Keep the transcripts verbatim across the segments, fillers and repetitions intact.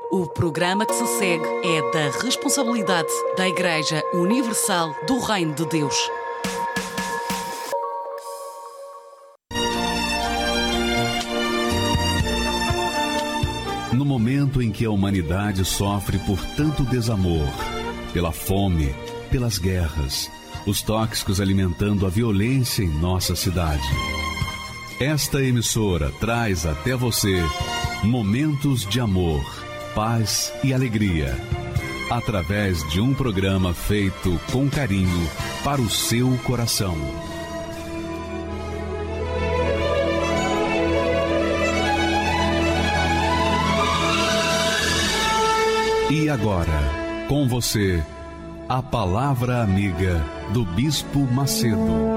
O programa que se segue é da responsabilidade da Igreja Universal do Reino de Deus. No momento em que a humanidade sofre por tanto desamor, pela fome, pelas guerras, os tóxicos alimentando a violência em nossa cidade, esta emissora traz até você momentos de amor, paz e alegria, através de um programa feito com carinho para o seu coração. E agora, com você, a Palavra Amiga do Bispo Macedo.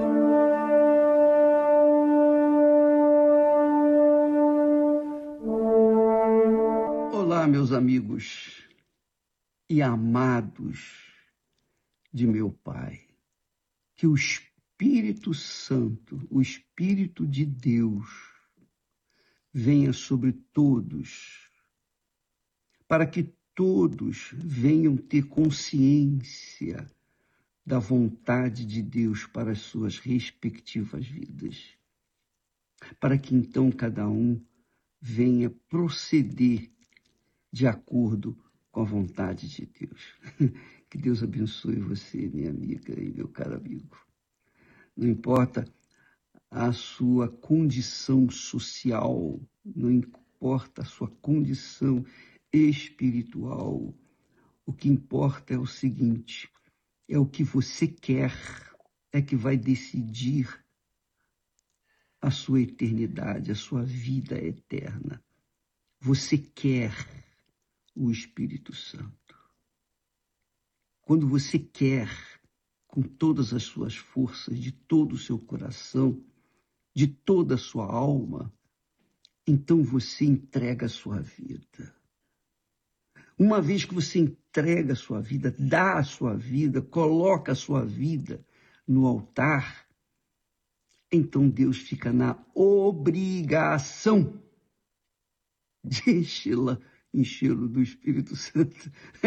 Olá, meus amigos e amados de meu Pai. Que o Espírito Santo, o Espírito de Deus, venha sobre todos, para que todos venham ter consciência da vontade de Deus para as suas respectivas vidas. Para que então cada um venha proceder de acordo com a vontade de Deus. Que Deus abençoe você, minha amiga e meu caro amigo. Não importa a sua condição social, não importa a sua condição espiritual. O que importa é o seguinte, é o que você quer, é que vai decidir a sua eternidade, a sua vida eterna. Você quer o Espírito Santo. Quando você quer, com todas as suas forças, de todo o seu coração, de toda a sua alma, então você entrega a sua vida. Uma vez que você entrega a sua vida, dá a sua vida, coloca a sua vida no altar, então Deus fica na obrigação de enchê-la, enchê-lo do Espírito Santo.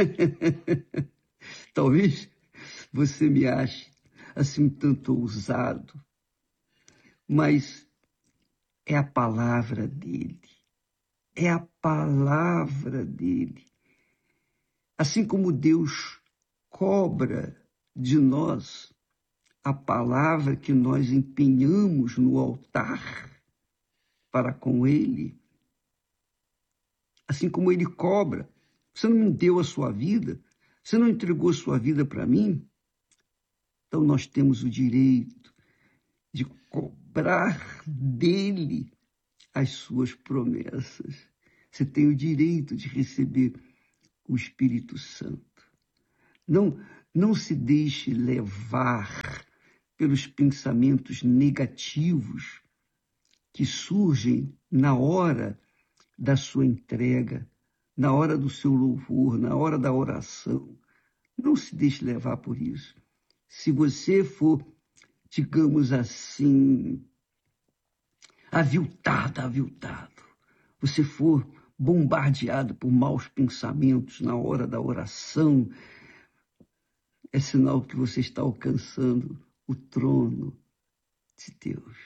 Talvez você me ache assim um tanto ousado, mas é a palavra dele, é a palavra dele. Assim como Deus cobra de nós a palavra que nós empenhamos no altar para com ele, assim como ele cobra, você não me deu a sua vida, você não entregou a sua vida para mim, então nós temos o direito de cobrar dele as suas promessas. Você tem o direito de receber o Espírito Santo. Não, não se deixe levar pelos pensamentos negativos que surgem na hora da sua entrega, na hora do seu louvor, na hora da oração. Não se deixe levar por isso. Se você for, digamos assim, aviltado, aviltado, você for bombardeado por maus pensamentos na hora da oração, é sinal que você está alcançando o trono de Deus.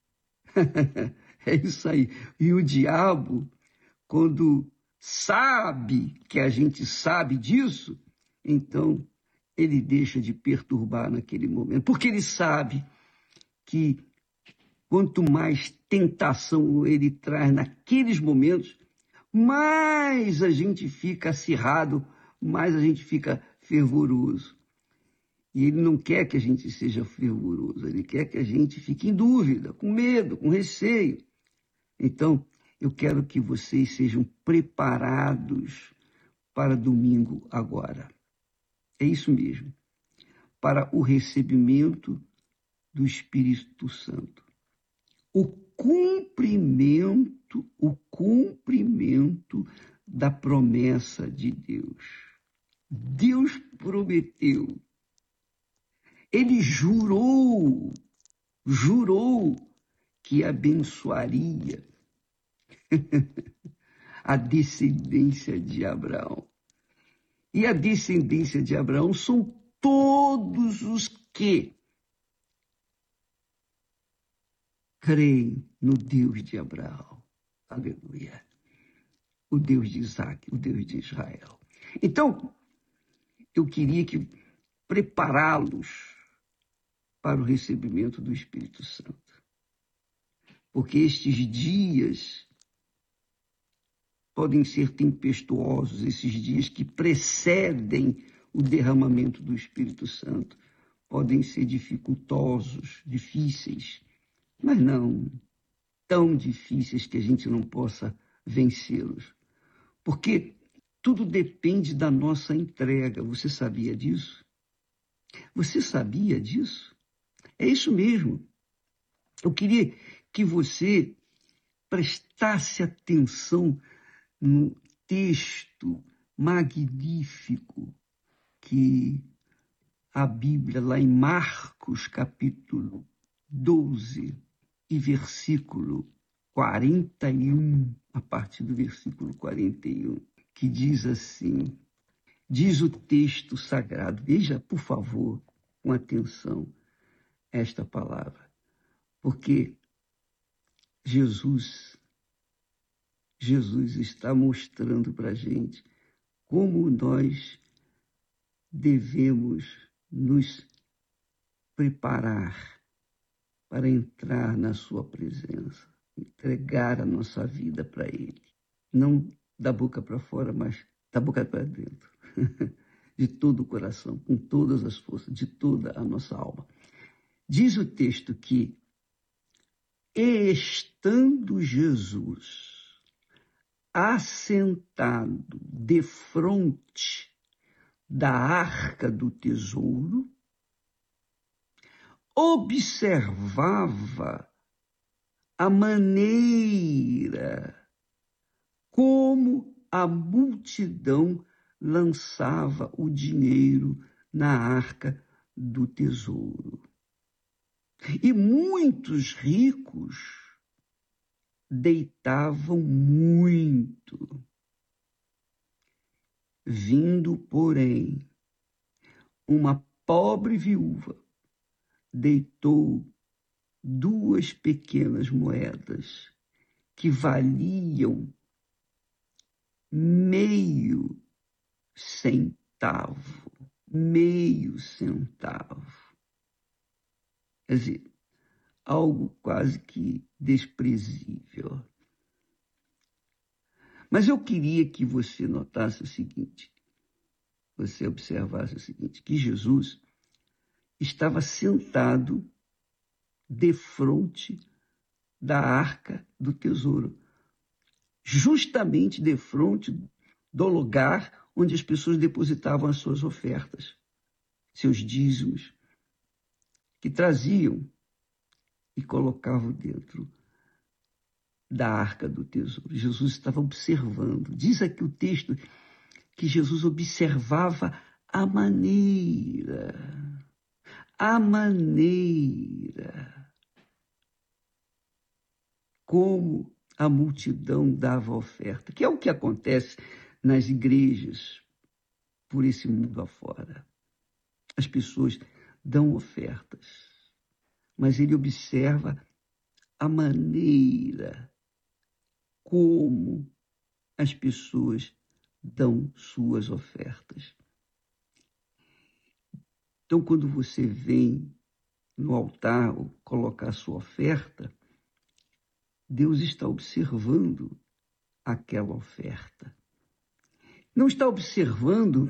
É isso aí. E o diabo, quando sabe que a gente sabe disso, então ele deixa de perturbar naquele momento, porque ele sabe que quanto mais tentação ele traz naqueles momentos, mais a gente fica acirrado, mais a gente fica fervoroso. E ele não quer que a gente seja fervoroso, ele quer que a gente fique em dúvida, com medo, com receio. Então, eu quero que vocês sejam preparados para domingo agora. É isso mesmo, para o recebimento do Espírito Santo. O cumprimento, o cumprimento da promessa de Deus. Deus prometeu. Ele jurou, jurou que abençoaria a descendência de Abraão. E a descendência de Abraão são todos os que creem no Deus de Abraão. Aleluia. O Deus de Isaac, o Deus de Israel. Então, eu queria que prepará-los para o recebimento do Espírito Santo. Porque estes dias podem ser tempestuosos, esses dias que precedem o derramamento do Espírito Santo. Podem ser dificultosos, difíceis, mas não tão difíceis que a gente não possa vencê-los. Porque tudo depende da nossa entrega. Você sabia disso? Você sabia disso? É isso mesmo. Eu queria que você prestasse atenção no texto magnífico que a Bíblia, lá em Marcos, capítulo doze, e versículo quarenta e um, a partir do versículo quarenta e um, que diz assim, diz o texto sagrado, veja, por favor, com atenção, esta palavra, porque Jesus, Jesus está mostrando para a gente como nós devemos nos preparar para entrar na sua presença, entregar a nossa vida para Ele. Não da boca para fora, mas da boca para dentro. De todo o coração, com todas as forças, de toda a nossa alma. Diz o texto que, estando Jesus assentado defronte da arca do tesouro, observava a maneira como a multidão lançava o dinheiro na arca do tesouro. E muitos ricos deitavam muito. Vindo, porém, uma pobre viúva, deitou duas pequenas moedas que valiam meio centavo, meio centavo. Quer dizer, algo quase que desprezível. Mas eu queria que você notasse o seguinte, você observasse o seguinte, que Jesus estava sentado defronte da arca do tesouro, justamente defronte do lugar onde as pessoas depositavam as suas ofertas, seus dízimos, que traziam e colocavam dentro da arca do tesouro. Jesus estava observando. Diz aqui o texto que Jesus observava a maneira, a maneira como a multidão dava oferta, que é o que acontece nas igrejas por esse mundo afora. As pessoas dão ofertas, mas ele observa a maneira como as pessoas dão suas ofertas. Então, quando você vem no altar colocar sua oferta, Deus está observando aquela oferta. Não está observando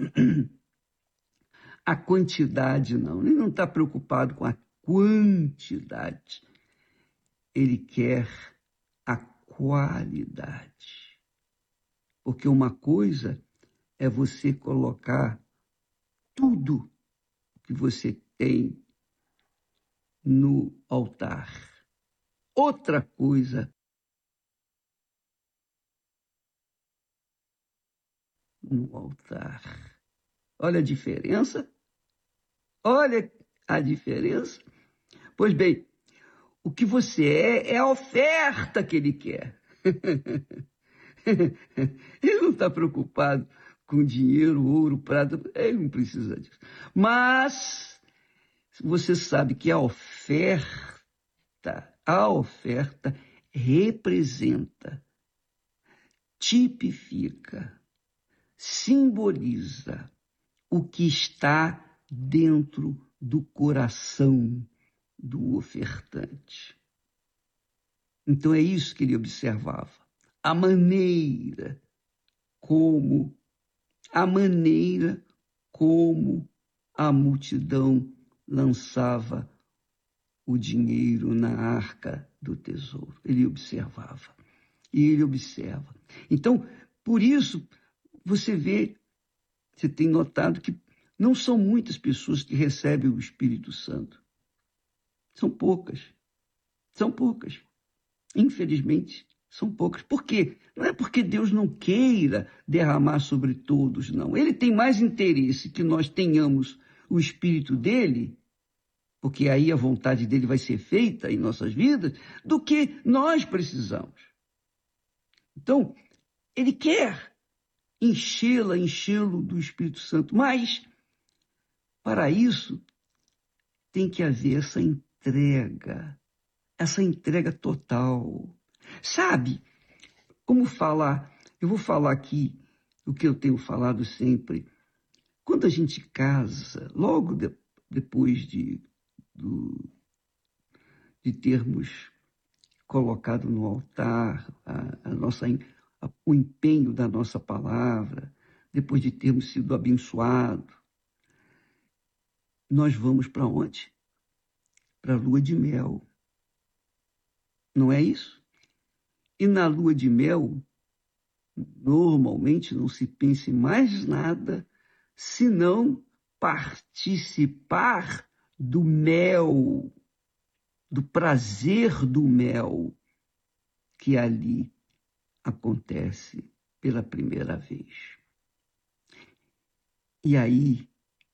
a quantidade, não. Ele não está preocupado com a quantidade. Ele quer a qualidade. Porque uma coisa é você colocar tudo que você tem no altar. Outra coisa no altar. Olha a diferença. Olha a diferença. Pois bem, o que você é, é a oferta que ele quer. Ele não está preocupado com dinheiro, ouro, prata, ele não precisa disso. Mas você sabe que a oferta, a oferta representa, tipifica, simboliza o que está dentro do coração do ofertante. Então é isso que ele observava. A maneira como, a maneira como a multidão lançava o dinheiro na arca do tesouro. Ele observava. E ele observa. Então, por isso, você vê, você tem notado que não são muitas pessoas que recebem o Espírito Santo. São poucas. São poucas. Infelizmente, são poucas. Por quê? Não é porque Deus não queira derramar sobre todos, não. Ele tem mais interesse que nós tenhamos o Espírito dele, porque aí a vontade dele vai ser feita em nossas vidas, do que nós precisamos. Então, ele quer enchê-la, enchê-lo do Espírito Santo, mas, para isso, tem que haver essa entrega, essa entrega total. Sabe, como falar, eu vou falar aqui o que eu tenho falado sempre. Quando a gente casa, logo de, depois de, do, de termos colocado no altar a, a nossa, a, o empenho da nossa palavra, depois de termos sido abençoados, nós vamos para onde? Para a lua de mel. Não é isso? E na lua de mel, normalmente não se pensa em mais nada senão participar do mel, do prazer do mel que ali acontece pela primeira vez. E aí,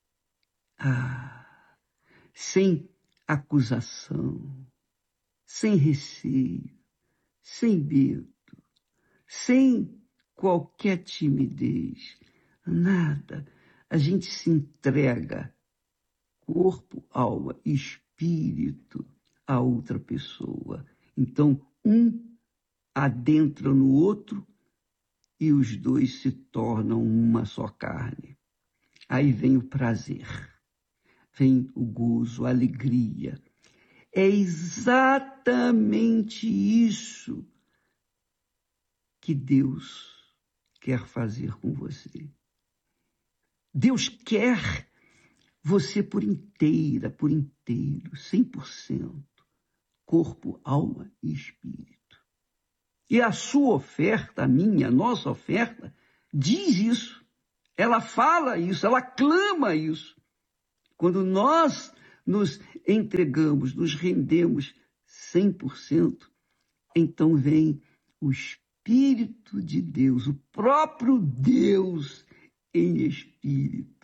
ah, sem acusação, sem receio, sem medo, sem qualquer timidez, nada. A gente se entrega, corpo, alma e espírito, a outra pessoa. Então, um adentra no outro e os dois se tornam uma só carne. Aí vem o prazer, vem o gozo, a alegria. É exatamente isso que Deus quer fazer com você. Deus quer você por inteira, por inteiro, cem por cento, corpo, alma e espírito. E a sua oferta, a minha, a nossa oferta, diz isso. Ela fala isso, ela clama isso. Quando nós nos entregamos, nos rendemos cem por cento, então vem o Espírito de Deus, o próprio Deus em espírito,